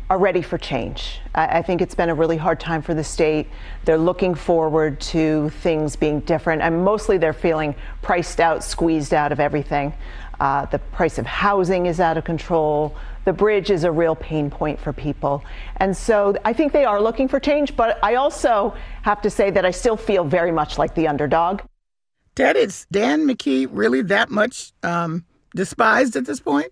are ready for change. I think it's been a really hard time for the state. They're looking forward to things being different, and mostly they're feeling priced out, squeezed out of everything. The price of housing is out of control. The bridge is a real pain point for people. And so I think they are looking for change, but I also have to say that I still feel very much like the underdog. Ted, is Dan McKee really that much despised at this point?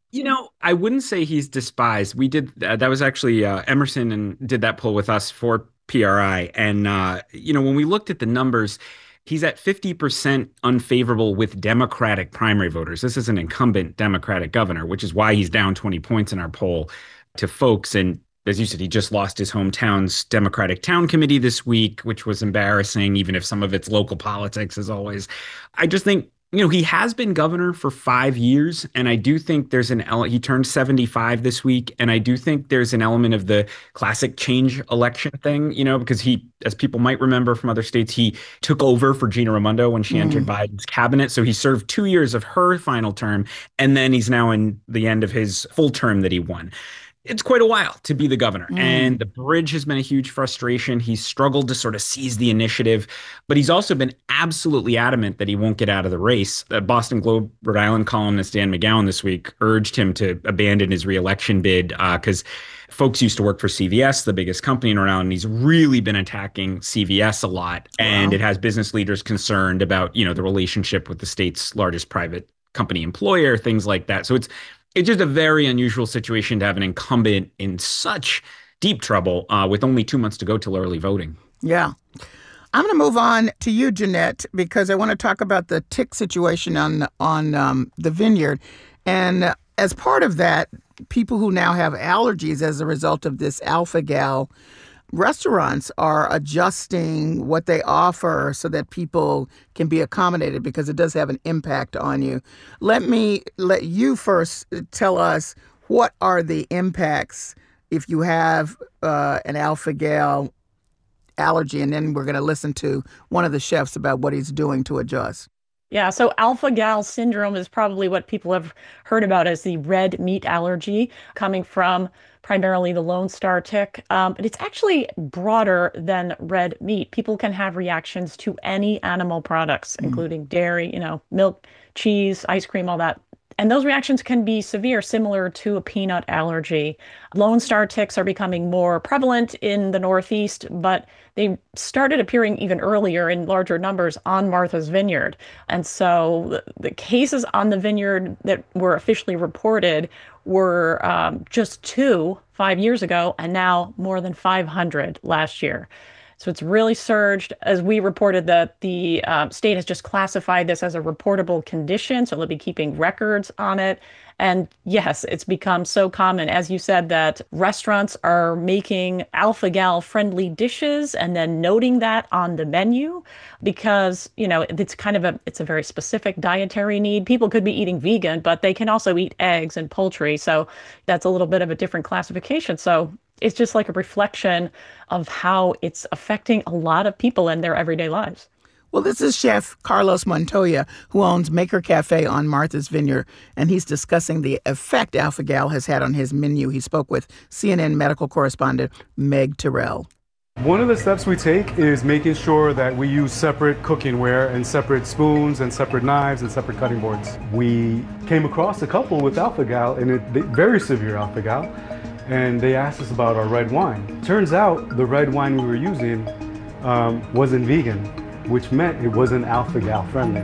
I wouldn't say he's despised. We did that was actually Emerson and did that poll with us for PRI. And, when we looked at the numbers, he's at 50% unfavorable with Democratic primary voters. This is an incumbent Democratic governor, which is why he's down 20 points in our poll to folks. And as you said, he just lost his hometown's Democratic town committee this week, which was embarrassing, even if some of it's local politics, as always. I just think, he has been governor for 5 years, and I do think there's he turned 75 this week, and I do think there's an element of the classic change election thing, because he, as people might remember from other states, he took over for Gina Raimondo when she entered Biden's cabinet. So he served 2 years of her final term, and then he's now in the end of his full term that he won. It's quite a while to be the governor. And the bridge has been a huge frustration. He's struggled to sort of seize the initiative, but he's also been absolutely adamant that he won't get out of the race. The Boston Globe Rhode Island columnist Dan McGowan this week urged him to abandon his reelection bid because folks used to work for CVS, the biggest company in Rhode Island, and he's really been attacking CVS a lot. And it has business leaders concerned about, the relationship with the state's largest private company employer, things like that. So it's just a very unusual situation to have an incumbent in such deep trouble with only 2 months to go till early voting. Yeah. I'm going to move on to you, Jeanette, because I want to talk about the tick situation on the vineyard. And as part of that, people who now have allergies as a result of this alpha-gal, restaurants are adjusting what they offer so that people can be accommodated because it does have an impact on you. Let you first tell us what are the impacts if you have an alpha-gal allergy, and then we're going to listen to one of the chefs about what he's doing to adjust. Yeah, so alpha-gal syndrome is probably what people have heard about as the red meat allergy, coming from primarily the Lone Star tick. But it's actually broader than red meat. People can have reactions to any animal products, including dairy, milk, cheese, ice cream, all that. And those reactions can be severe, similar to a peanut allergy. Lone Star ticks are becoming more prevalent in the Northeast, but they started appearing even earlier in larger numbers on Martha's Vineyard. And so the cases on the vineyard that were officially reported were just 2 5 years ago, and now more than 500 last year. So it's really surged. As we reported, that the state has just classified this as a reportable condition, so they'll be keeping records on it. And yes, it's become so common, as you said, that restaurants are making alpha-gal friendly dishes and then noting that on the menu because, it's a very specific dietary need. People could be eating vegan, but they can also eat eggs and poultry. So that's a little bit of a different classification. So it's just like a reflection of how it's affecting a lot of people in their everyday lives. Well, this is Chef Carlos Montoya, who owns Maker Cafe on Martha's Vineyard, and he's discussing the effect alpha-gal has had on his menu. He spoke with CNN medical correspondent Meg Terrell. One of the steps we take is making sure that we use separate cookware and separate spoons and separate knives and separate cutting boards. We came across a couple with alpha-gal, and very severe alpha-gal, and they asked us about our red wine. Turns out the red wine we were using wasn't vegan, which meant it wasn't alpha-gal friendly.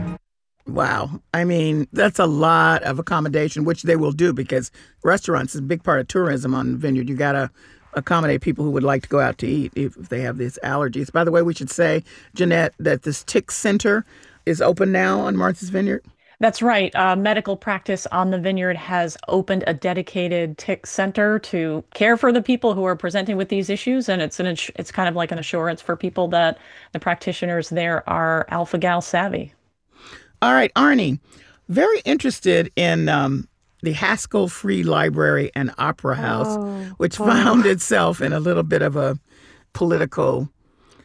Wow. I mean, that's a lot of accommodation, which they will do because restaurants is a big part of tourism on the vineyard. You got to accommodate people who would like to go out to eat if they have these allergies. By the way, we should say, Jeanette, that this tick center is open now on Martha's Vineyard. That's right. Medical practice on the vineyard has opened a dedicated tick center to care for the people who are presenting with these issues. And it's kind of like an assurance for people that the practitioners there are alpha-gal savvy. All right, Arnie, very interested in the Haskell Free Library and Opera House, which found itself in a little bit of a political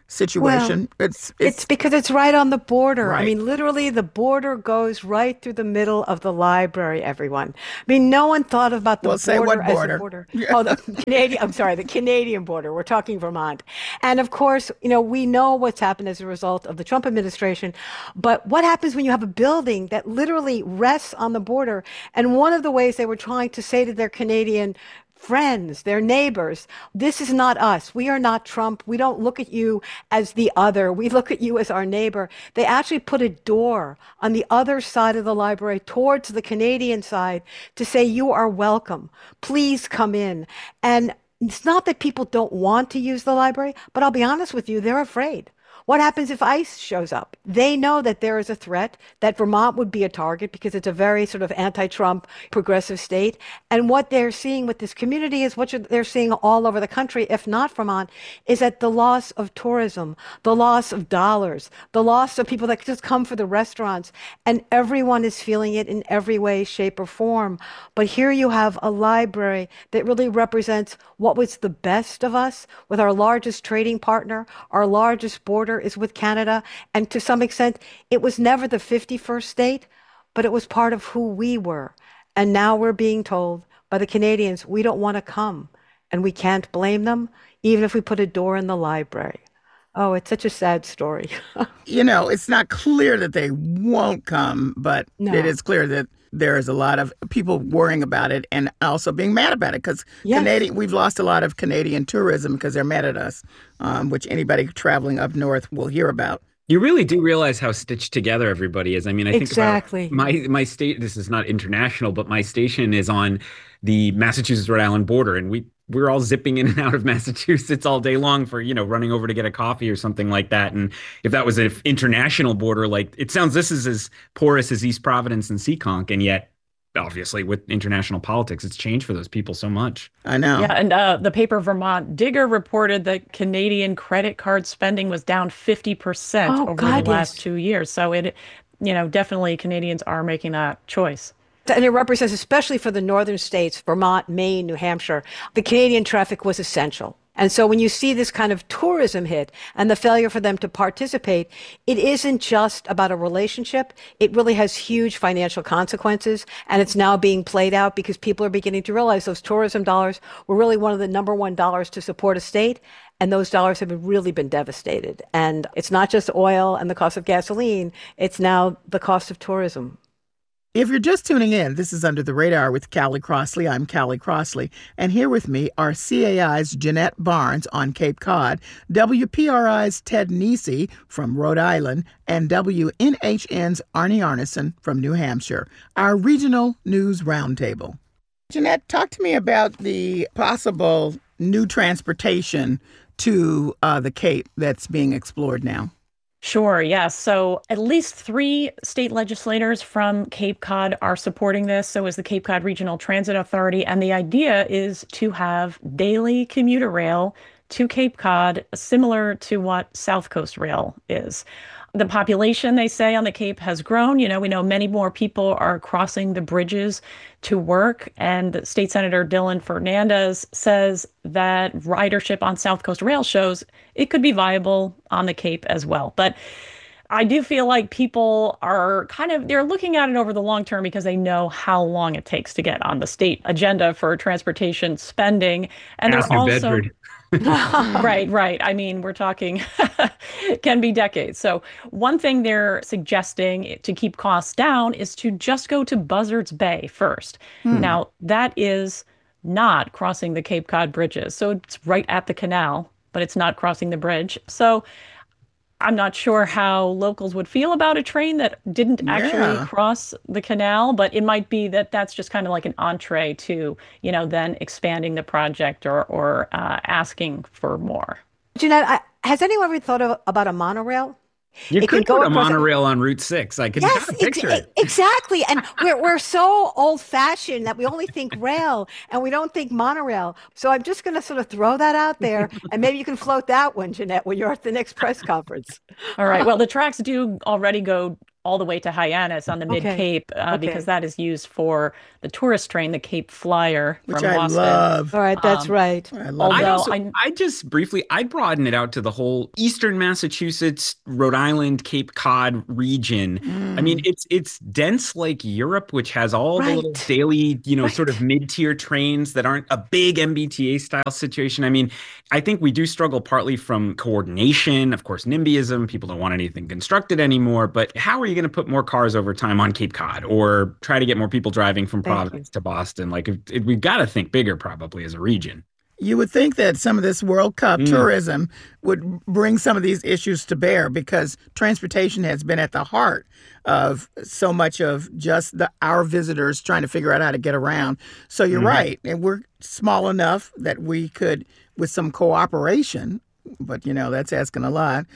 situation. It's because it's right on the border. I Right. mean, literally, the border goes right through the middle of the library, everyone. I mean, no one thought about the Well, say border what as border? a border. Oh, the Canadian, I'm sorry, the Canadian border. We're talking Vermont. And of course, we know what's happened as a result of the Trump administration. But what happens when you have a building that literally rests on the border? And one of the ways they were trying to say to their Canadian friends, their neighbors, this is not us. We are not Trump. We don't look at you as the other. We look at you as our neighbor. They actually put a door on the other side of the library towards the Canadian side to say, you are welcome. Please come in. And it's not that people don't want to use the library, but I'll be honest with you, they're afraid. What happens if ICE shows up? They know that there is a threat, that Vermont would be a target because it's a very sort of anti-Trump progressive state. And what they're seeing with this community is what they're seeing all over the country, if not Vermont, is that the loss of tourism, the loss of dollars, the loss of people that just come for the restaurants, and everyone is feeling it in every way, shape, or form. But here you have a library that really represents what was the best of us with our largest trading partner, our largest border is with Canada. And to some extent, it was never the 51st state, but it was part of who we were. And now we're being told by the Canadians, we don't want to come. And we can't blame them, even if we put a door in the library. Oh, it's such a sad story. It's not clear that they won't come, but No. it is clear that there is a lot of people worrying about it and also being mad about it because Yes. we've lost a lot of Canadian tourism because they're mad at us, which anybody traveling up north will hear about. You really do realize how stitched together everybody is. I mean, I think Exactly. about my state. This is not international, but my station is on the Massachusetts-Rhode Island border, and we're all zipping in and out of Massachusetts all day long for running over to get a coffee or something like that. And if that was an international border, like it sounds, this is as porous as East Providence and Seekonk, and yet obviously with international politics, it's changed for those people so much. I know. Yeah, and the paper Vermont Digger reported that Canadian credit card spending was down 50% Oh, over God, the last yes. 2 years. So definitely Canadians are making that choice. And it represents, especially for the northern states, Vermont, Maine, New Hampshire, the Canadian traffic was essential. And so when you see this kind of tourism hit and the failure for them to participate, it isn't just about a relationship. It really has huge financial consequences. And it's now being played out because people are beginning to realize those tourism dollars were really one of the number one dollars to support a state. And those dollars have really been devastated. And it's not just oil and the cost of gasoline. It's now the cost of tourism. If you're just tuning in, this is Under the Radar with Callie Crossley. I'm Callie Crossley. And here with me are CAI's Jeanette Barnes on Cape Cod, WPRI's Ted Nesi from Rhode Island, and WNHN's Arnie Arneson from New Hampshire, our regional news roundtable. Jeanette, talk to me about the possible new transportation to the Cape that's being explored now. Sure, yes. So at least 3 state legislators from Cape Cod are supporting this. So is the Cape Cod Regional Transit Authority. And the idea is to have daily commuter rail to Cape Cod, similar to what South Coast Rail is. The population, they say, on the Cape has grown. We know many more people are crossing the bridges to work. And State Senator Dylan Fernandez says that ridership on South Coast Rail shows it could be viable on the Cape as well. But I do feel like people are they're looking at it over the long term because they know how long it takes to get on the state agenda for transportation spending. And Ask they're New also Bedford. Right. I mean, we're talking can be decades. So one thing they're suggesting to keep costs down is to just go to Buzzards Bay first. Now, that is not crossing the Cape Cod bridges. So it's right at the canal, but it's not crossing the bridge. So I'm not sure how locals would feel about a train that didn't actually cross the canal, but it might be that that's just kind of like an entree to, then expanding the project or asking for more. Jeanette, has anyone ever thought about a monorail? You It can could go put a across monorail on Route 6. I could Yes, kind of picture it. exactly. And we're so old-fashioned that we only think rail and we don't think monorail. So I'm just going to sort of throw that out there, and maybe you can float that one, Jeanette, when you're at the next press conference. All right. Well, the tracks do already go all the way to Hyannis on the Okay. Mid-Cape Okay. because that is used for the tourist train, the Cape Flyer Which from I Boston. love. All right, that's right. I love Although that. I just briefly, I'd broaden it out to the whole Eastern Massachusetts, Rhode Island, Cape Cod region. I mean, it's dense like Europe, which has all the little Right. daily, sort of mid-tier trains that aren't a big MBTA style situation. I mean, I think we do struggle partly from coordination, of course, NIMBYism. People don't want anything constructed anymore. But how are you going to put more cars over time on Cape Cod or try to get more people driving from Providence to Boston? Like, we've got to think bigger probably as a region. You would think that some of this World Cup tourism would bring some of these issues to bear because transportation has been at the heart of so much of just our visitors trying to figure out how to get around. So you're right. And we're small enough that we could, with some cooperation, but that's asking a lot,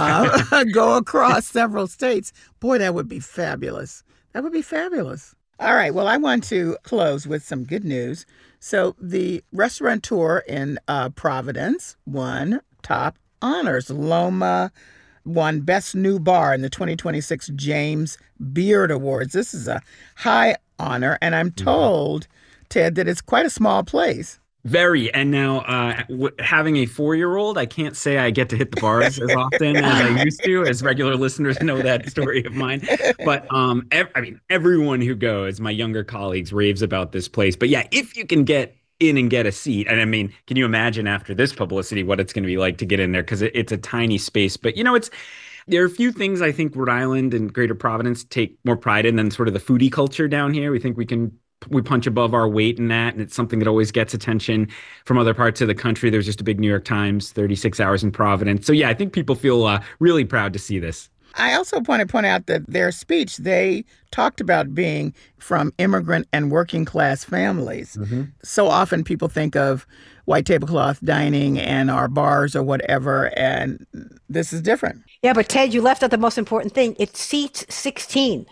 go across several states. Boy, that would be fabulous. That would be fabulous. All right. Well, I want to close with some good news. So the restaurateur in Providence won top honors. Loma won Best New Bar in the 2026 James Beard Awards. This is a high honor, and I'm told, Ted, that it's quite a small place. Very. And now having a 4-year-old, I can't say I get to hit the bars as often as I used to, as regular listeners know that story of mine. But everyone who goes, my younger colleagues, raves about this place. But yeah, if you can get in and get a seat, and I mean, can you imagine after this publicity what it's going to be like to get in there? Because it's a tiny space. But there are a few things I think Rhode Island and Greater Providence take more pride in than sort of the foodie culture down here. We think we punch above our weight in that, and it's something that always gets attention from other parts of the country. There's just a big New York Times, 36 Hours in Providence. So yeah, I think people feel really proud to see this. I also want to point out that their speech, they talked about being from immigrant and working class families. So often people think of white tablecloth dining and our bars or whatever, and this is different. Yeah, but Ted, you left out the most important thing. It seats 16.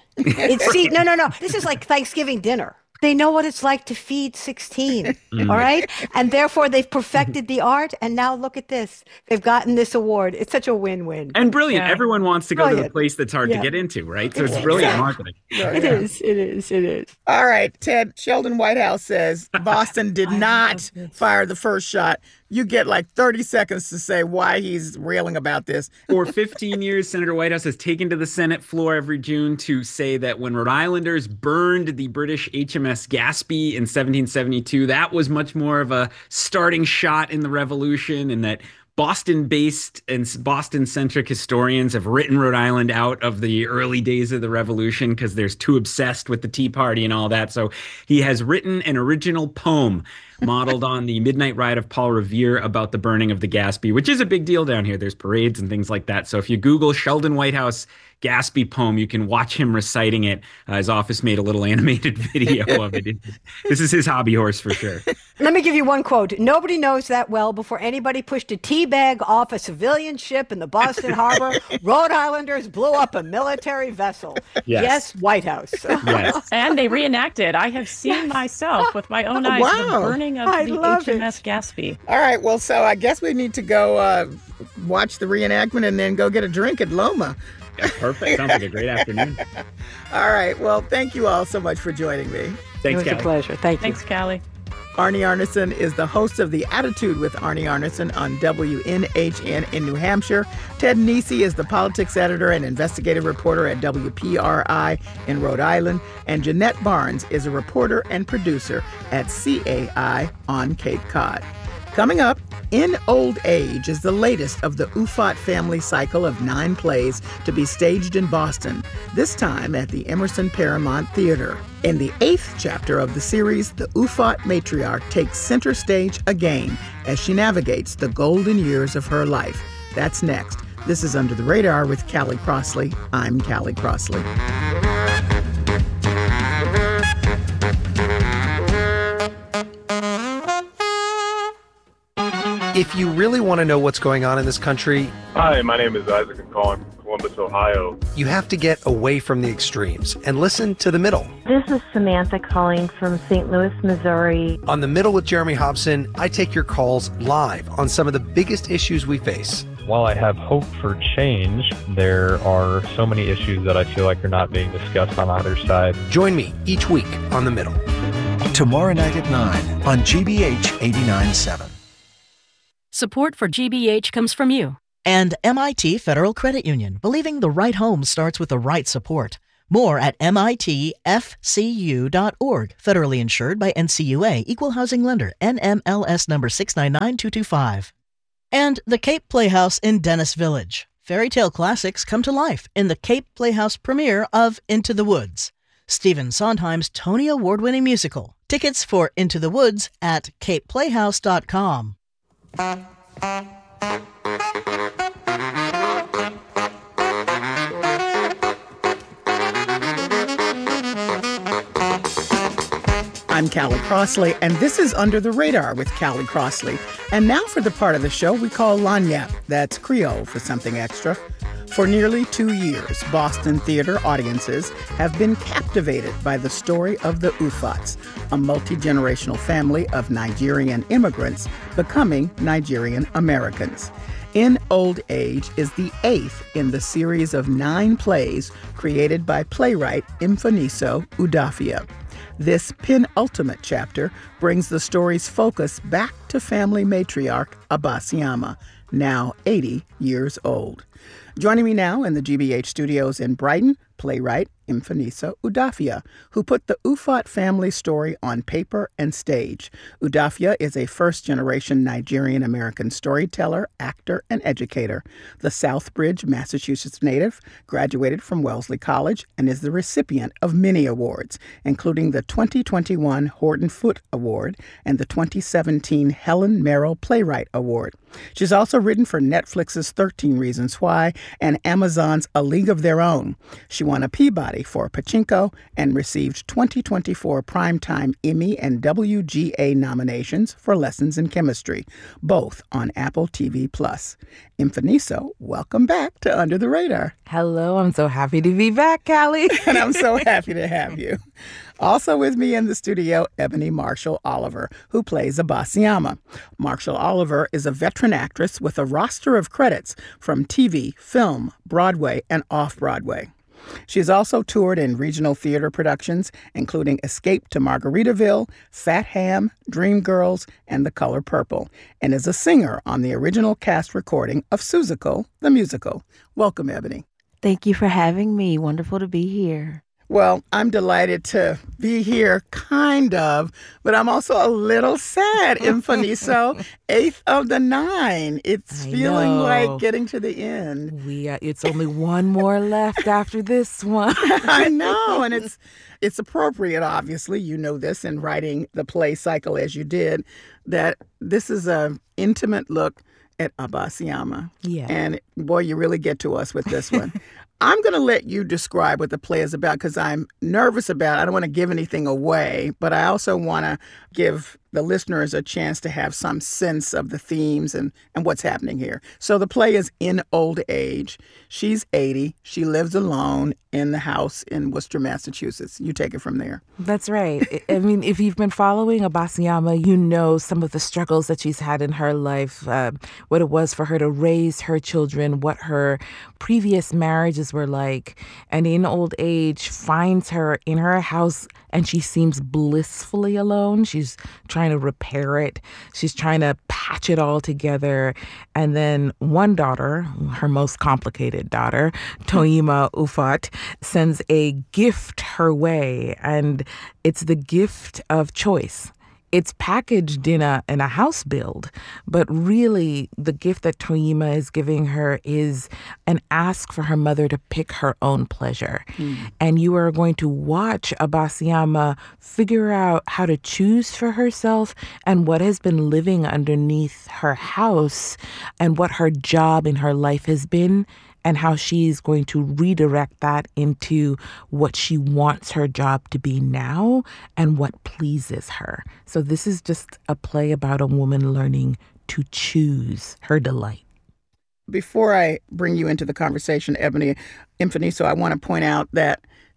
No. This is like Thanksgiving dinner. They know what it's like to feed 16, all right? And therefore, they've perfected the art, and now look at this. They've gotten this award. It's such a win-win. And brilliant. Yeah. Everyone wants to go to the Brilliant. place that's hard to get into, right? So it's brilliant marketing. It is. All right, Ted, Sheldon Whitehouse says Boston did not fire the first shot. You get like 30 seconds to say why he's railing about this. For 15 years, Senator Whitehouse has taken to the Senate floor every June to say that when Rhode Islanders burned the British HMS Gaspee in 1772, that was much more of a starting shot in the Revolution, and that Boston-based and Boston-centric historians have written Rhode Island out of the early days of the Revolution because they're too obsessed with the Tea Party and all that. So he has written an original poem modeled on the Midnight Ride of Paul Revere about the burning of the Gaspee, which is a big deal down here. There's parades and things like that. So if you Google Sheldon Whitehouse Gaspee poem, you can watch him reciting it. His office made a little animated video of it. This is his hobby horse for sure. Let me give you one quote. Nobody knows that well. Before anybody pushed a tea bag off a civilian ship in the Boston Harbor, Rhode Islanders blew up a military vessel. Yes, Whitehouse. Yes. And they reenacted. I have seen myself with my own eyes the Wow. burning of I the love it. HMS Gaspee. All right, well, so I guess we need to go watch the reenactment and then go get a drink at Loma. Yeah, perfect. Sounds like a great afternoon. All right, well, thank you all so much for joining me. It Thanks, was a Callie. pleasure. Thank you. Thanks, Callie. Arnie Arneson is the host of The Attitude with Arnie Arneson on WNHN in New Hampshire. Ted Nesi is the politics editor and investigative reporter at WPRI in Rhode Island. And Jeanette Barnes is a reporter and producer at CAI on Cape Cod. Coming up, In Old Age is the latest of the Ufot family cycle of 9 plays to be staged in Boston, this time at the Emerson Paramount Theater. In the 8th chapter of the series, the Ufot matriarch takes center stage again as she navigates the golden years of her life. That's next. This is Under the Radar with Callie Crossley. I'm Callie Crossley. If you really want to know what's going on in this country, Hi, my name is Isaac. I'm calling from Columbus, Ohio. you have to get away from the extremes and listen to the middle. This is Samantha calling from St. Louis, Missouri. On The Middle with Jeremy Hobson, I take your calls live on some of the biggest issues we face. While I have hope for change, there are so many issues that I feel like are not being discussed on either side. Join me each week on The Middle. Tomorrow night at 9 on GBH 89.7. Support for GBH comes from you. And MIT Federal Credit Union, believing the right home starts with the right support. More at mitfcu.org. Federally insured by NCUA, Equal Housing Lender, NMLS number 699225. And the Cape Playhouse in Dennis Village. Fairy tale classics come to life in the Cape Playhouse premiere of Into the Woods, Stephen Sondheim's Tony Award-winning musical. Tickets for Into the Woods at capeplayhouse.com. I'm Callie Crossley, and this is Under the Radar with Callie Crossley. And now for the part of the show we call Lagniappe. That's Creole for something extra. For nearly 2 years, Boston theater audiences have been captivated by the story of the Ufats, a multi-generational family of Nigerian immigrants becoming Nigerian Americans. In Old Age is the 8th in the series of 9 plays created by playwright Mfoniso Udafia. This penultimate chapter brings the story's focus back to family matriarch Abasiama, now 80 years old. Joining me now in the GBH studios in Brighton, playwright Mfoniso Udafia, who put the Ufat family story on paper and stage. Udafia is a first-generation Nigerian-American storyteller, actor, and educator. The Southbridge, Massachusetts native, graduated from Wellesley College and is the recipient of many awards, including the 2021 Horton Foote Award and the 2017 Helen Merrill Playwright Award. She's also written for Netflix's 13 Reasons Why and Amazon's A League of Their Own. She won a Peabody for Pachinko and received 2024 Primetime Emmy and WGA nominations for Lessons in Chemistry, both on Apple TV+. Mfoniso, welcome back to Under the Radar. Hello, I'm so happy to be back, Callie. And I'm so happy to have you. Also with me in the studio, Ebony Marshall Oliver, who plays Abasiama. Marshall Oliver is a veteran actress with a roster of credits from TV, film, Broadway, and off-Broadway. She has also toured in regional theater productions, including Escape to Margaritaville, Fat Ham, Dreamgirls, and The Color Purple, and is a singer on the original cast recording of Seussical, the musical. Welcome, Ebony. Thank you for having me. Wonderful to be here. Well, I'm delighted to be here, kind of, but I'm also a little sad, Mfoniso. 8th of the 9. It's feeling like getting to the end. It's only one more left after this one. I know, and it's appropriate, obviously. You know this in writing the play cycle as you did, that this is an intimate look at Abasiama. Yeah. And boy, you really get to us with this one. I'm going to let you describe what the play is about because I'm nervous about it. I don't want to give anything away, but I also want to give the listeners a chance to have some sense of the themes and what's happening here. So the play is In Old Age. She's 80. She lives alone in the house in Worcester, Massachusetts. You take it from there. That's right. I mean, if you've been following Abasiama, you know some of the struggles that she's had in her life, what it was for her to raise her children, what her previous marriages were like. And In Old Age finds her in her house and she seems blissfully alone. She's trying to repair it. She's trying to patch it all together. And then one daughter, her most complicated daughter, Toyima Ufat, sends a gift her way. And it's the gift of choice. It's packaged in a house build, but really the gift that Toyima is giving her is an ask for her mother to pick her own pleasure. And you are going to watch Abasiama figure out how to choose for herself and what has been living underneath her house and what her job in her life has been, and how she's going to redirect that into what she wants her job to be now and what pleases her. So this is just a play about a woman learning to choose her delight. Before I bring you into the conversation, Ebony Mfoniso, I want to point out that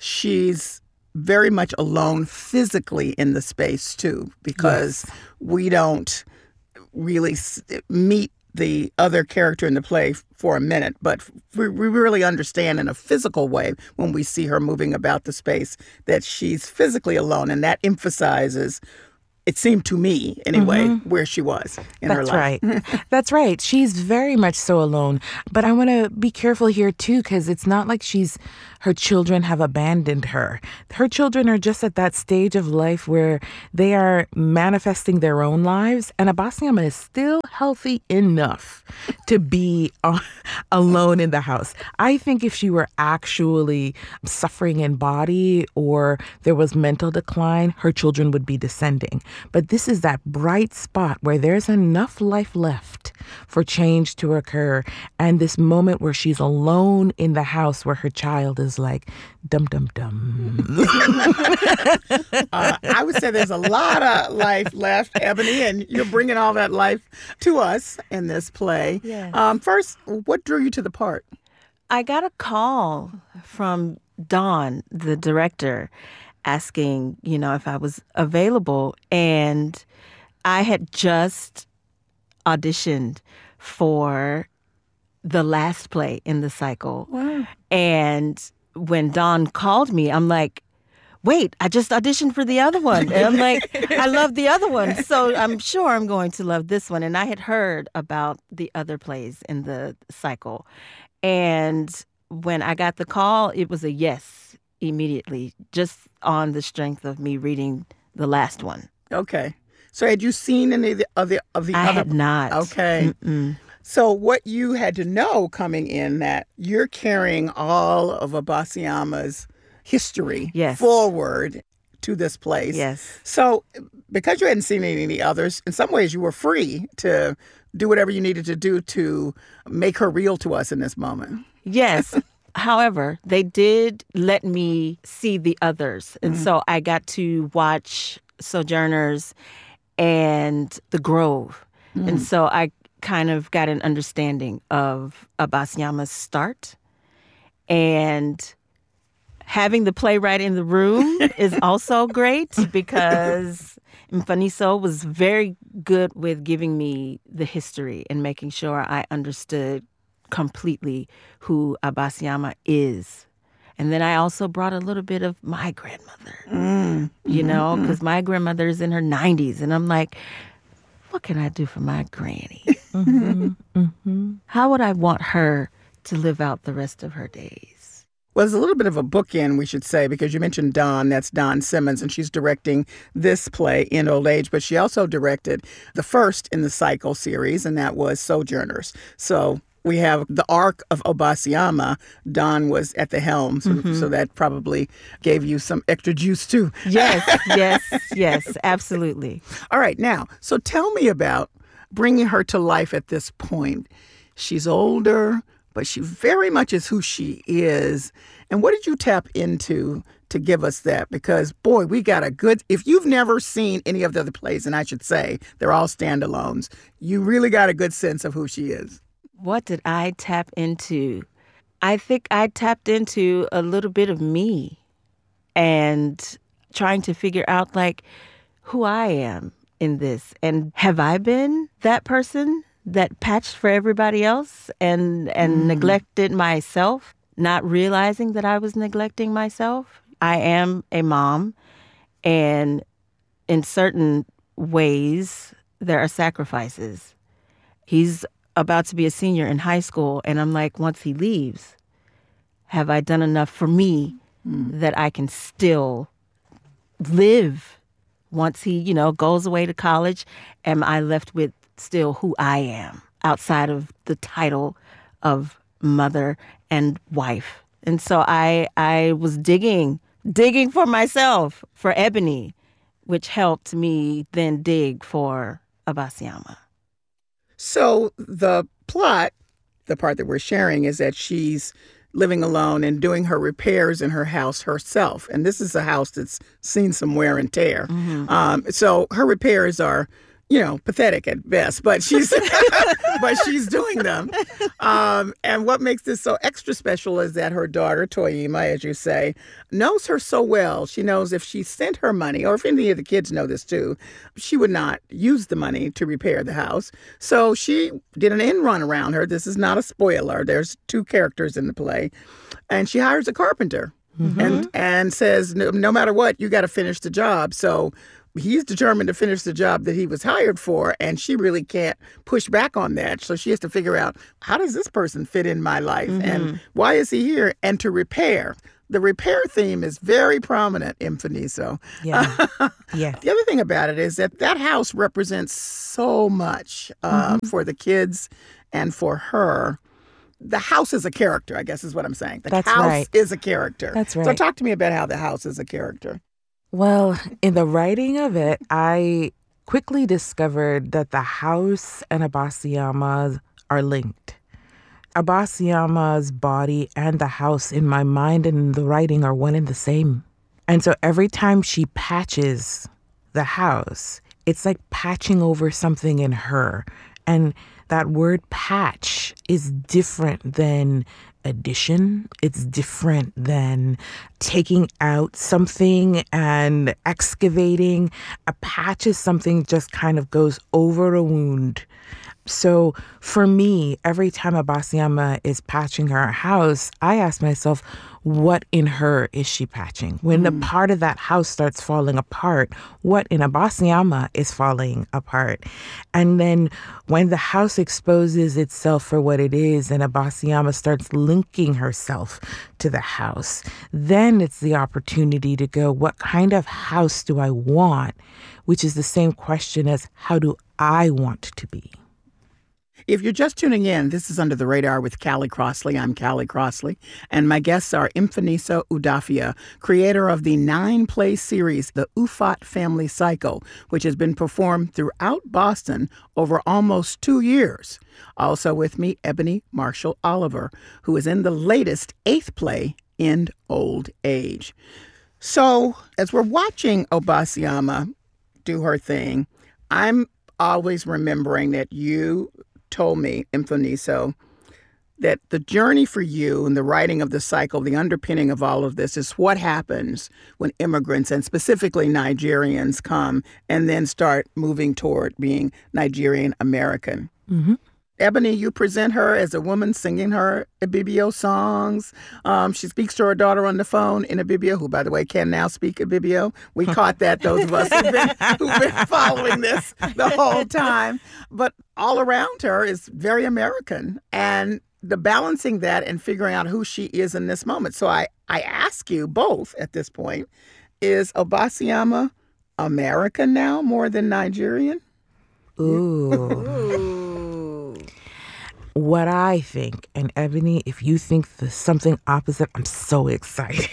she's very much alone physically in the space, too, because we don't really meet the other character in the play for a minute, but we really understand in a physical way when we see her moving about the space that she's physically alone, and that emphasizes, it seemed to me anyway, where she was in her life. That's right. That's right. She's very much so alone. But I want to be careful here, too, because it's not like her children have abandoned her. Her children are just at that stage of life where they are manifesting their own lives. And Abasiama is still healthy enough to be alone in the house. I think if she were actually suffering in body or there was mental decline, her children would be descending. But this is that bright spot where there's enough life left for change to occur. And this moment where she's alone in the house where her child is like, dum, dum, dum. I would say there's a lot of life left, Ebony, and you're bringing all that life to us in this play. Yes. First, what drew you to the part? I got a call from Dawn, the director, asking, if I was available. And I had just auditioned for the last play in the cycle. Wow. And when Dawn called me, I'm like, wait, I just auditioned for the other one. And I'm like, I love the other one, so I'm sure I'm going to love this one. And I had heard about the other plays in the cycle. And when I got the call, it was a yes immediately, just on the strength of me reading the last one. Okay. So had you seen any of the other? I had not. Okay. Mm-mm. So what you had to know coming in, that you're carrying all of Abasiama's history forward to this place. Yes. So because you hadn't seen any of the others, in some ways you were free to do whatever you needed to do to make her real to us in this moment. Yes. However, they did let me see the others. And so I got to watch Sojourners and The Grove. And so I kind of got an understanding of Abasiama's start. And having the playwright in the room is also great, because Mfaniso was very good with giving me the history and making sure I understood completely who Abasiama is. And then I also brought a little bit of my grandmother, because my grandmother is in her 90s. And I'm like, what can I do for my granny? How would I want her to live out the rest of her days? Well, there's a little bit of a bookend, we should say, because you mentioned Dawn. That's Dawn Simmons, and she's directing this play in old age. But she also directed the first in the cycle series, and that was Sojourners. So we have the arc of Abasiama. Dawn was at the helm, so that probably gave you some extra juice, too. Yes, absolutely. All right, now, so tell me about bringing her to life at this point. She's older, but she very much is who she is. And what did you tap into to give us that? Because, boy, we got a good... If you've never seen any of the other plays, and I should say they're all standalones, you really got a good sense of who she is. What did I tap into? I think I tapped into a little bit of me and trying to figure out, who I am in this. And have I been that person that patched for everybody else and neglected myself, not realizing that I was neglecting myself? I am a mom, and in certain ways, there are sacrifices. He's about to be a senior in high school, and I'm like, once he leaves, have I done enough for me that I can still live? Once he, goes away to college, am I left with still who I am outside of the title of mother and wife? And so I was digging for myself, for Ebony, which helped me then dig for Abasiama. So the plot, the part that we're sharing, is that she's living alone and doing her repairs in her house herself. And this is a house that's seen some wear and tear. So her repairs are pathetic at best, but she's doing them. And what makes this so extra special is that her daughter, Toyima, as you say, knows her so well. She knows if she sent her money, or if any of the kids know this too, she would not use the money to repair the house. So she did an end run around her. This is not a spoiler. There's 2 characters in the play. And she hires a carpenter and says, no matter what, you got to finish the job. So he's determined to finish the job that he was hired for, and she really can't push back on that. So she has to figure out, how does this person fit in my life? And why is he here? And to repair. The repair theme is very prominent in Finiso. Yeah. Yeah. The other thing about it is that house represents so much for the kids and for her. The house is a character, I guess is what I'm saying. The house is a character. That's right. So talk to me about how the house is a character. Well, in the writing of it, I quickly discovered that the house and Abasiyama are linked. Abasiyama's body and the house in my mind and in the writing are one and the same. And so every time she patches the house, it's like patching over something in her. And that word patch is different than addition. It's different than taking out something and excavating. A patch is something just kind of goes over a wound. So for me, every time Abasiyama is patching her house, I ask myself, what in her is she patching? When the part of that house starts falling apart, what in Abasiyama is falling apart? And then when the house exposes itself for what it is and Abasiyama starts linking herself to the house, then it's the opportunity to go, what kind of house do I want? Which is the same question as, how do I want to be? If you're just tuning in, this is Under the Radar with Callie Crossley. I'm Callie Crossley, and my guests are Mfiniso Udofia, creator of the 9-play series, The Ufot Family Cycle, which has been performed throughout Boston over almost 2 years. Also with me, Ebony Marshall Oliver, who is in the latest 8th play, End Old Age. So, as we're watching Abasiyama do her thing, I'm always remembering that you told me, Mfiniso, that the journey for you and the writing of the cycle, the underpinning of all of this is what happens when immigrants and specifically Nigerians come and then start moving toward being Nigerian American. Ebony, you present her as a woman singing her Ibibio songs. She speaks to her daughter on the phone in Ibibio, who, by the way, can now speak Ibibio. We caught that, those of us who've been following this the whole time. But all around her is very American. And the balancing that and figuring out who she is in this moment. So I ask you both at this point, is Abasiyama American now more than Nigerian? Ooh. What I think, and Ebony, if you think something opposite, I'm so excited.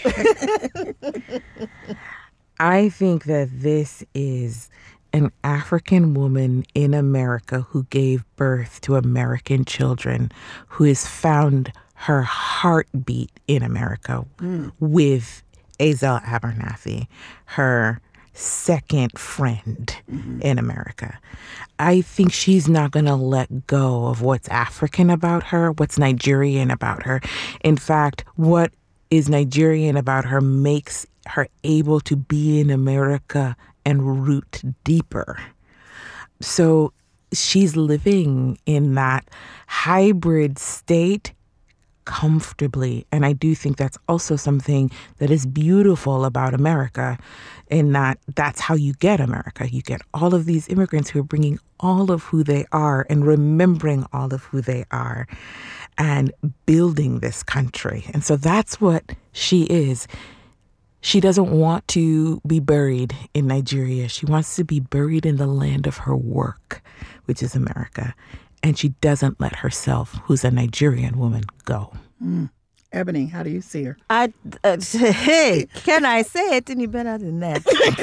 I think that this is an African woman in America who gave birth to American children, who has found her heartbeat in America with Azel Abernathy, her second friend in America. I think she's not going to let go of what's African about her, what's Nigerian about her. In fact, what is Nigerian about her makes her able to be in America and root deeper. So she's living in that hybrid state comfortably. And I do think that's also something that is beautiful about America, in that that's how you get America. You get all of these immigrants who are bringing all of who they are and remembering all of who they are and building this country. And so that's what she is. She doesn't want to be buried in Nigeria. She wants to be buried in the land of her work, which is America. And she doesn't let herself, who's a Nigerian woman, go. Ebony, how do you see her? Hey, can I say it any better than that?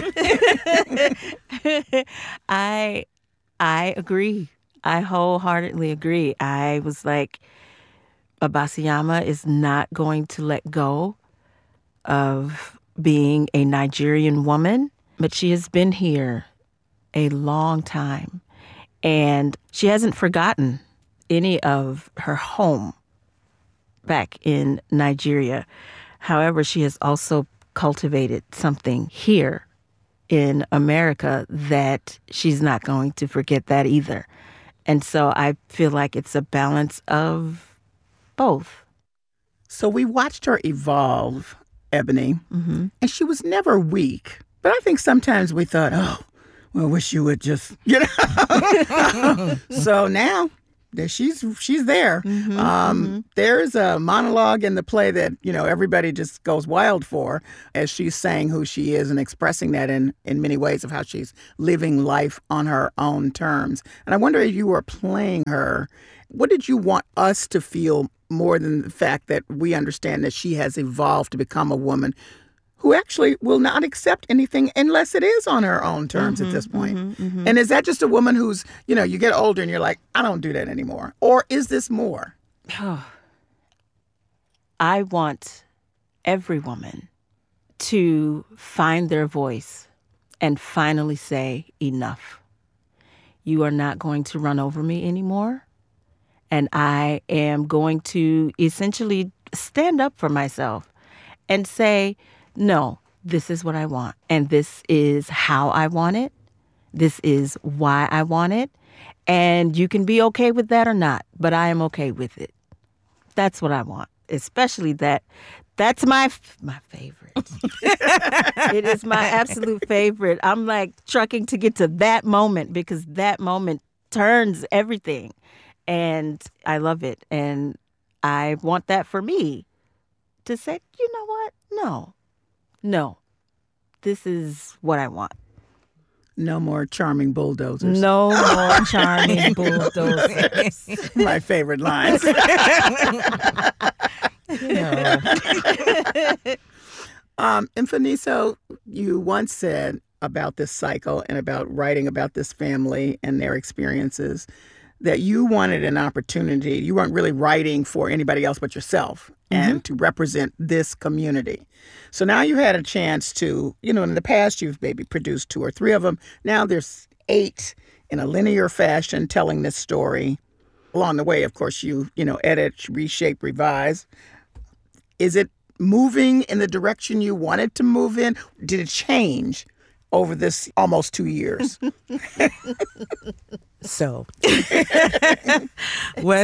I agree. I wholeheartedly agree. I was like, Abasiyama is not going to let go of being a Nigerian woman, but she has been here a long time. And she hasn't forgotten any of her home back in Nigeria. However, she has also cultivated something here in America that she's not going to forget that either. And so I feel like it's a balance of both. So we watched her evolve, Ebony, and she was never weak. But I think sometimes we thought, oh, well, I wish you would just, So now she's there. There's a monologue in the play that, everybody just goes wild for as she's saying who she is and expressing that in many ways of how she's living life on her own terms. And I wonder if you were playing her, what did you want us to feel more than the fact that we understand that she has evolved to become a woman who actually will not accept anything unless it is on her own terms at this point? And is that just a woman who's, you get older and you're like, I don't do that anymore? Or is this more? I want every woman to find their voice and finally say, enough. You are not going to run over me anymore. And I am going to essentially stand up for myself and say, no, this is what I want. And this is how I want it. This is why I want it. And you can be okay with that or not, but I am okay with it. That's what I want. Especially that's my favorite. It is my absolute favorite. I'm like trucking to get to that moment because that moment turns everything. And I love it. And I want that for me to say, you know what? No, this is what I want. No more charming bulldozers. No more charming bulldozers. My favorite lines. Mfaniso, you once said about this cycle and about writing about this family and their experiences that you wanted an opportunity. You weren't really writing for anybody else but yourself and to represent this community. So now you had a chance to, in the past, you've maybe produced 2 or 3 of them. Now there's 8 in a linear fashion telling this story. Along the way, of course, you edit, reshape, revise. Is it moving in the direction you wanted to move in? Did it change over this almost 2 years? So, what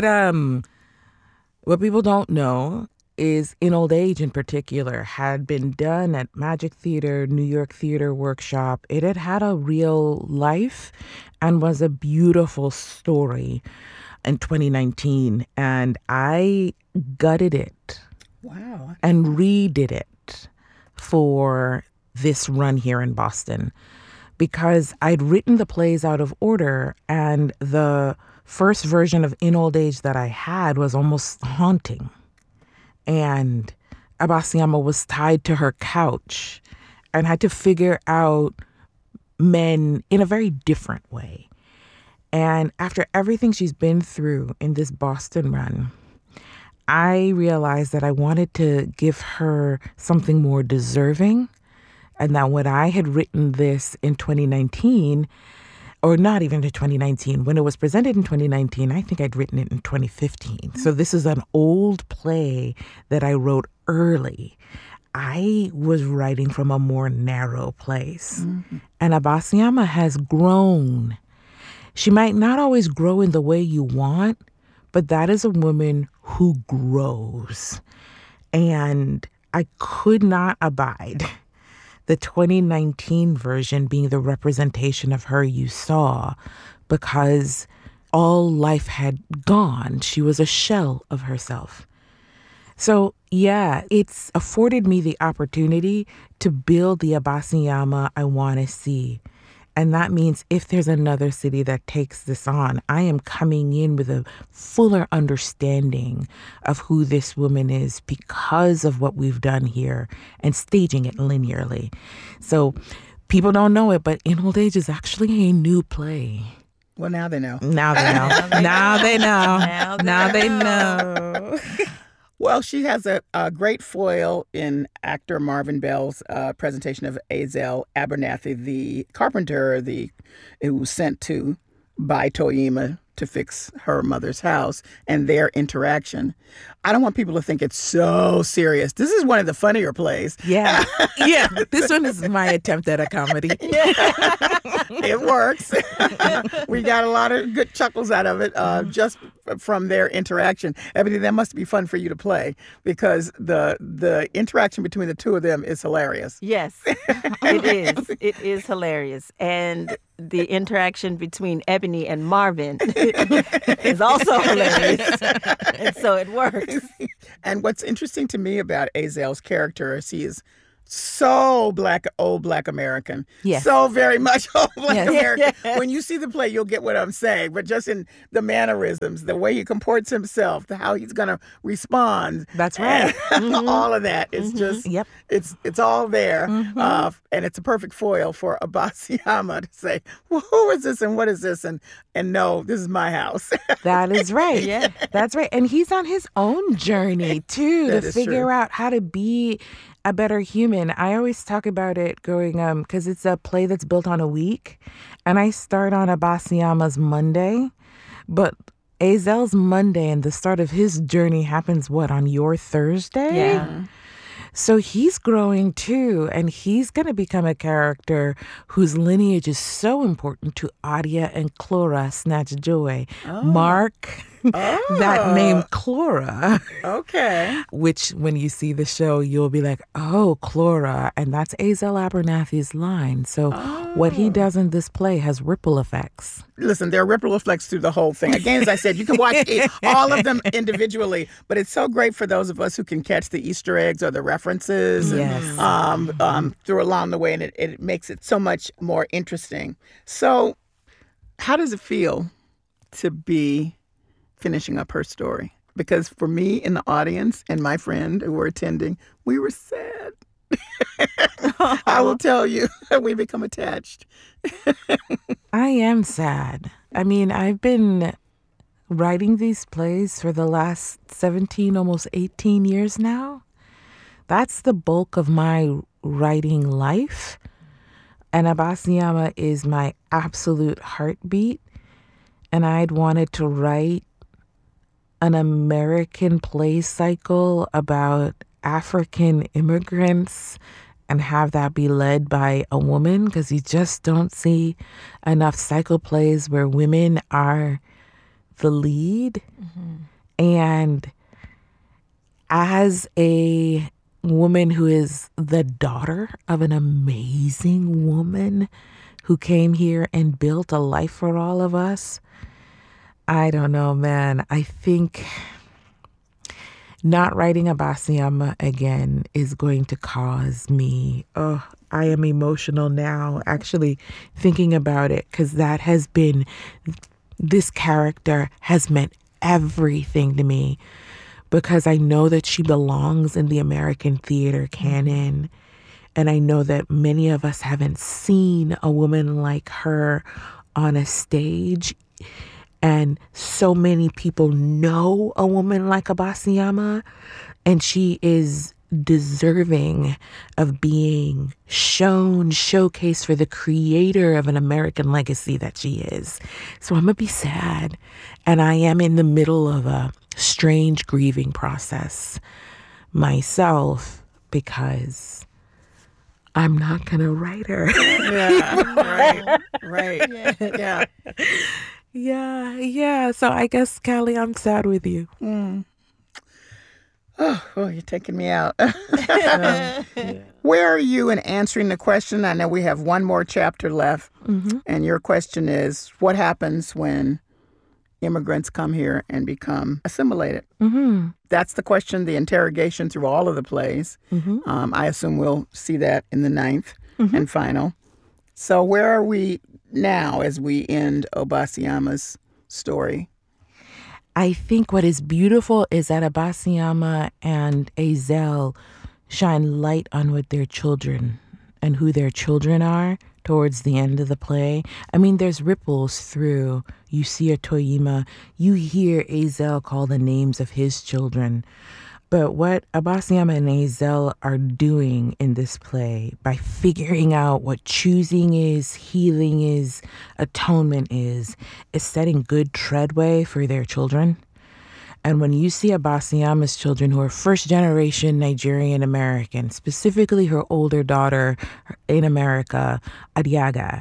people don't know is In Old Age in particular had been done at Magic Theater, New York Theater Workshop. It had had a real life and was a beautiful story in 2019. And I gutted it. Wow. And redid it for this run here in Boston because I'd written the plays out of order, and the first version of In Old Age that I had was almost haunting. And Abasiama was tied to her couch and had to figure out men in a very different way. And after everything she's been through in this Boston run, I realized that I wanted to give her something more deserving, and that when I had written this in 2019, or not even in 2019, when it was presented in 2019, I think I'd written it in 2015. So this is an old play that I wrote early. I was writing from a more narrow place. And Abasiama has grown. She might not always grow in the way you want, but that is a woman who grows. And I could not abide the 2019 version being the representation of her you saw, because all life had gone. She was a shell of herself. So yeah, it's afforded me the opportunity to build the Abasiama I want to see. And that means if there's another city that takes this on, I am coming in with a fuller understanding of who this woman is because of what we've done here and staging it linearly. So people don't know it, but In Old Age is actually a new play. Well, now they know. Now they know. Now they know. Now they know. Well, she has a great foil in actor Marvin Bell's presentation of Azel Abernathy, the carpenter, who was sent to by Toyima to fix her mother's house, and their interaction. I don't want people to think it's so serious. This is one of the funnier plays. Yeah. Yeah. This one is my attempt at a comedy. It works. We got a lot of good chuckles out of it just from their interaction. Everything that must be fun for you to play because the interaction between the two of them is hilarious. Yes, it is. It is hilarious. And the interaction between Ebony and Marvin is also hilarious. And so it works. And what's interesting to me about Azel's character is he is so old black American. Yes. So very much old black Yes. American. Yes. When you see the play, you'll get what I'm saying. But just in the mannerisms, the way he comports himself, how he's going to respond. That's right. All of that is just, Yep. it's all there. And it's a perfect foil for Abasiyama to say, well, who is this and what is this? And no, this is my house. That is right. Yeah. That's right. And he's on his own journey, too, That to is figure true. out how to be a better human. I always talk about it going, because it's a play that's built on a week. And I start on Abasiyama's Monday. But Azel's Monday and the start of his journey happens, on your Thursday? Yeah. So he's growing too, and he's going to become a character whose lineage is so important to Adia and Clora Snatch Joy. Mark that name Clora, Okay. which when you see the show, you'll be like, oh, Clora. And that's Azel Abernathy's line. So what he does in this play has ripple effects. Listen, there are ripple effects through the whole thing. Again, as I said, you can watch all of them individually, but it's so great for those of us who can catch the Easter eggs or the references Yes. through along the way, and it makes it so much more interesting. So how does it feel to be finishing up her story? Because for me in the audience and my friend who were attending, we were sad. I will tell you, we become attached. I am sad. I mean, I've been writing these plays for the last 17, almost 18 years now. That's the bulk of my writing life. And Abasiyama is my absolute heartbeat. And I'd wanted to write an American play cycle about African immigrants and have that be led by a woman, because you just don't see enough cycle plays where women are the lead. And as a woman who is the daughter of an amazing woman who came here and built a life for all of us, I don't know, man. I think not writing Abasiyama again is going to cause me, I am emotional now actually thinking about it, because this character has meant everything to me, because I know that she belongs in the American theater canon. And I know that many of us haven't seen a woman like her on a stage. And so many people know a woman like Abasiyama, and she is deserving of being showcased for the creator of an American legacy that she is. So I'm going to be sad. And I am in the middle of a strange grieving process myself, because I'm not going to write her. Yeah, right. Yeah. Yeah. So I guess, Callie, I'm sad with you. Oh, you're taking me out. Where are you in answering the question? I know we have one more chapter left. And your question is, what happens when immigrants come here and become assimilated? That's the question, the interrogation through all of the plays. I assume we'll see that in the 9th and final. So where are we now as we end Abasiyama's story? I think what is beautiful is that Abasiyama and Azel shine light on what their children and who their children are towards the end of the play. I mean, there's ripples through. You see a Toyima, you hear Azel call the names of his children. But what Abasiama and Azel are doing in this play by figuring out what choosing is, healing is, atonement is setting good treadway for their children. And when you see Abasiama's children, who are first-generation Nigerian American, specifically her older daughter in America, Adiaga,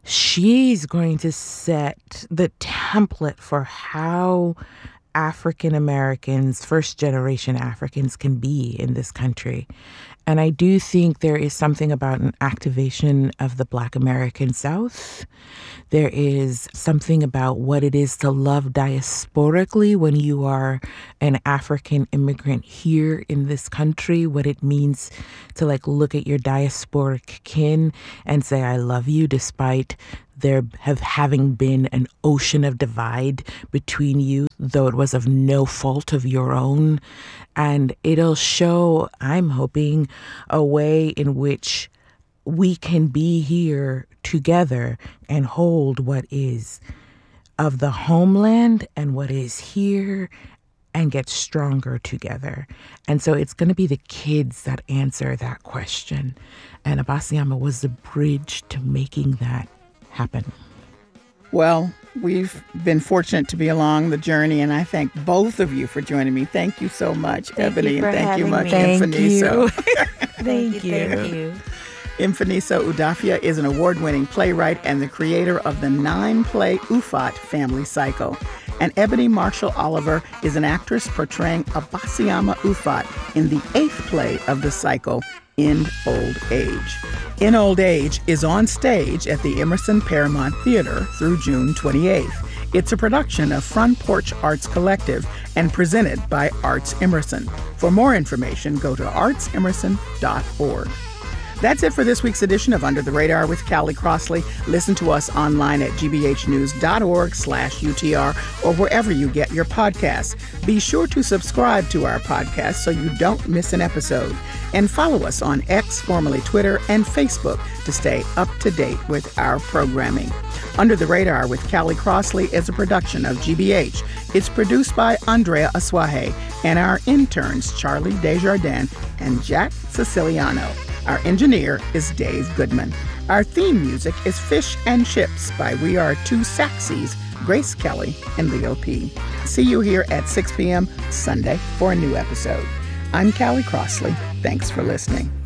she's going to set the template for how African Americans, first generation Africans, can be in this country. And I do think there is something about an activation of the Black American South. There is something about what it is to love diasporically when you are an African immigrant here in this country, what it means to look at your diasporic kin and say, I love you, despite there having been an ocean of divide between you, though it was of no fault of your own. And it'll show, I'm hoping, a way in which we can be here together and hold what is of the homeland and what is here and get stronger together. And so it's going to be the kids that answer that question. And Abasiama was the bridge to making that happen. Well, we've been fortunate to be along the journey, and I thank both of you for joining me. Thank you so much, Ebony, and thank you much, Mfaniso. Thank you. Mfaniso Udafia is an award-winning playwright and the creator of the 9-play Ufot family cycle. And Ebony Marshall Oliver is an actress portraying Abasiama Ufot in the 8th play of the cycle, In Old Age. In Old Age is on stage at the Emerson Paramount Theater through June 28th. It's a production of Front Porch Arts Collective and presented by Arts Emerson. For more information, go to artsemerson.org. That's it for this week's edition of Under the Radar with Callie Crossley. Listen to us online at gbhnews.org/UTR or wherever you get your podcasts. Be sure to subscribe to our podcast so you don't miss an episode. And follow us on X, formerly Twitter, and Facebook to stay up to date with our programming. Under the Radar with Callie Crossley is a production of GBH. It's produced by Andrea Aswahe and our interns Charlie Desjardins and Jack Siciliano. Our engineer is Dave Goodman. Our theme music is Fish and Chips by We Are Two Saxies, Grace Kelly and Leo P. See you here at 6 p.m. Sunday for a new episode. I'm Callie Crossley. Thanks for listening.